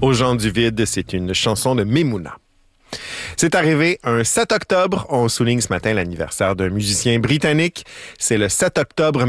Aux gens du vide, c'est une chanson de Memouna. C'est arrivé un 7 octobre. On souligne ce matin l'anniversaire d'un musicien britannique. C'est le 7 octobre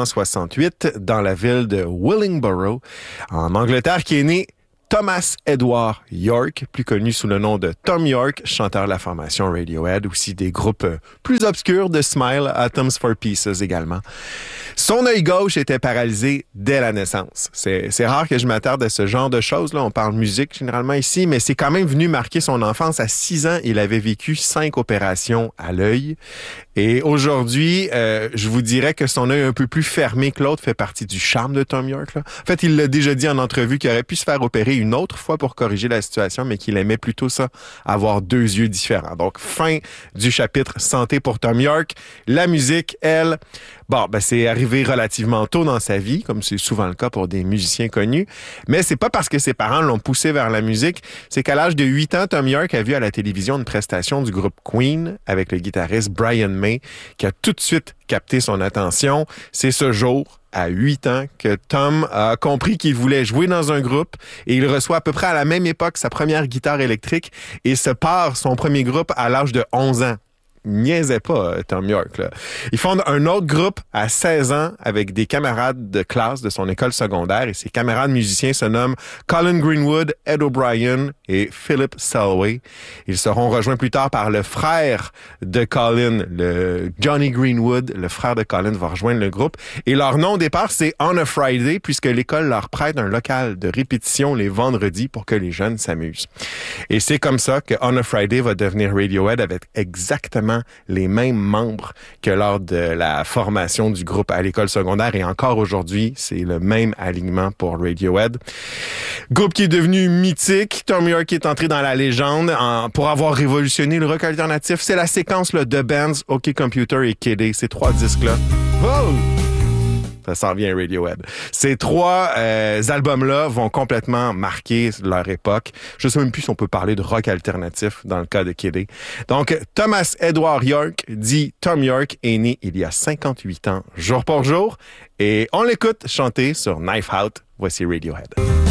1968 dans la ville de Willingboro, en Angleterre, qui est né Thomas Edward York, plus connu sous le nom de Thom Yorke, chanteur de la formation Radiohead, aussi des groupes plus obscurs de Smile, Atoms for Pieces également. Son œil gauche était paralysé dès la naissance. C'est rare que je m'attarde à ce genre de choses-là. On parle musique généralement ici, mais c'est quand même venu marquer son enfance. À 6 ans, il avait vécu 5 opérations à l'œil. Et aujourd'hui, je vous dirais que son œil un peu plus fermé que l'autre fait partie du charme de Thom Yorke, là. En fait, il l'a déjà dit en entrevue qu'il aurait pu se faire opérer une autre fois pour corriger la situation, mais qu'il aimait plutôt ça, avoir 2 yeux différents. Donc, fin du chapitre santé pour Thom Yorke. La musique, elle, c'est arrivé relativement tôt dans sa vie, comme c'est souvent le cas pour des musiciens connus. Mais c'est pas parce que ses parents l'ont poussé vers la musique, c'est qu'à l'âge de 8 ans, Thom Yorke a vu à la télévision une prestation du groupe Queen avec le guitariste Brian May, qui a tout de suite capté son attention. C'est ce jour, à 8 ans, que Thom a compris qu'il voulait jouer dans un groupe et il reçoit à peu près à la même époque sa première guitare électrique et se part son premier groupe à l'âge de 11 ans. Niaisait pas, Thom Yorke, là. Il fonde un autre groupe à 16 ans avec des camarades de classe de son école secondaire et ses camarades musiciens se nomment Colin Greenwood, Ed O'Brien et Philip Selway. Ils seront rejoints plus tard par le frère de Colin, le Johnny Greenwood. Le frère de Colin va rejoindre le groupe et leur nom au départ, c'est On a Friday puisque l'école leur prête un local de répétition les vendredis pour que les jeunes s'amusent. Et c'est comme ça que On a Friday va devenir Radiohead avec exactement les mêmes membres que lors de la formation du groupe à l'école secondaire et encore aujourd'hui, c'est le même alignement pour Radiohead. Groupe qui est devenu mythique. Thom Yorke est entré dans la légende pour avoir révolutionné le rock alternatif. C'est la séquence là, de Bands, OK Computer et Kid A. Ces 3 disques-là. Oh! Ça s'en vient Radiohead. Ces 3 albums-là vont complètement marquer leur époque. Je sais même plus si on peut parler de rock alternatif dans le cas de Kid A. Donc, Thomas Edward Yorke, dit Thom Yorke, est né il y a 58 ans, jour pour jour. Et on l'écoute chanter sur Knife Out. Voici Radiohead.